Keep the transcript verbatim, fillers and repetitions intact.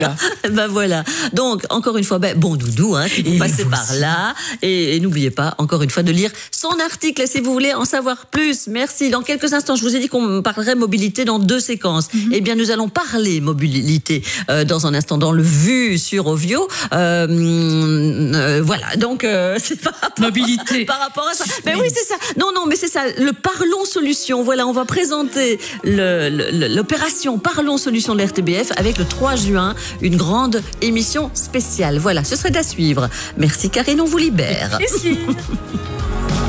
Ben voilà. Donc, encore une fois, ben, bon doudou, hein, si vous Et passez vous par aussi. là. Et, et n'oubliez pas, encore une fois, de lire son article si vous voulez en savoir plus. Merci. Dans quelques instants, je vous ai dit qu'on parlerait mobilité dans deux séquences. Mm-hmm. Eh bien, nous allons parler mobilité euh, dans un instant, dans le Vu sur Ovio. Euh, euh, voilà. Donc, euh, c'est par rapport, mobilité. par rapport à ça. Mais oui, c'est ça. Non, non, mais c'est ça. Le Parlons Solutions. Voilà, on va présenter le, le, l'opération Parlons Solutions de l'R T B F avec le trois juin. Une grande émission spéciale. Voilà, ce serait à suivre. Merci Karine, on vous libère. Merci.